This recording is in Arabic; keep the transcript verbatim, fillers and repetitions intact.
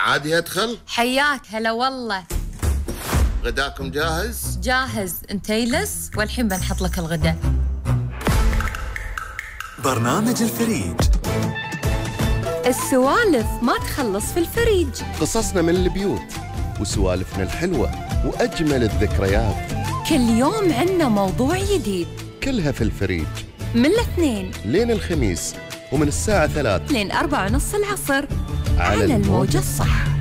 عادي أدخل؟ حياك هلا والله. غداكم جاهز؟ جاهز، انت يلس والحين بنحط لك الغداء. برنامج الفريج. السوالف ما تخلص في الفريج. قصصنا من البيوت وسوالفنا الحلوة وأجمل الذكريات. كل يوم عنا موضوع جديد، كلها في الفريج من الاثنين لين الخميس، ومن الساعة ثلاث لين أربعة ونص العصر على, على الموجة الموجة الصح.